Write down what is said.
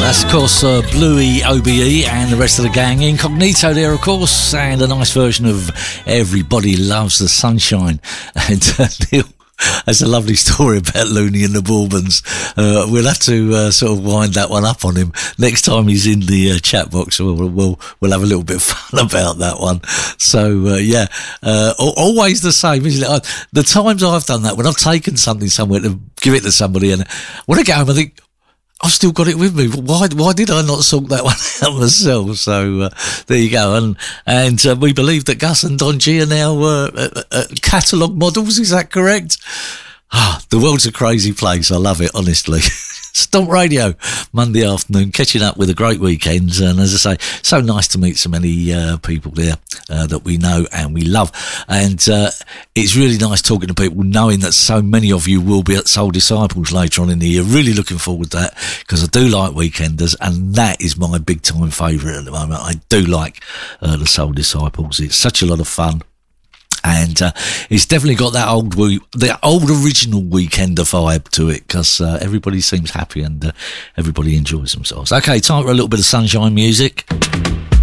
That's, of course, Bluey, OBE and the rest of the gang. Incognito there, of course, and a nice version of Everybody Loves the Sunshine. And Neil, that's a lovely story about Looney and the Bourbons. We'll have to sort of wind that one up on him next time he's in the chat box. We'll have a little bit of fun about that one. So yeah, always the same, isn't it? The times I've done that, when I've taken something somewhere to give it to somebody, and when I get home, I think, I've still got it with me. Why did I not sort that one out myself? So there you go. And we believe that Gus and Don G are now catalogue models. Is that correct? The world's a crazy place. I love it, honestly. Stomp Radio, Monday afternoon, catching up with a great weekend. And as I say, so nice to meet so many people there that we know and we love. And it's really nice talking to people, knowing that so many of you will be at Soul Disciples later on in the year. Really looking forward to that, because I do like weekenders, and that is my big time favourite at the moment. I do like the Soul Disciples. It's such a lot of fun. And it's definitely got that old original Weekender vibe to it, because everybody seems happy and everybody enjoys themselves. Okay, time for a little bit of sunshine music.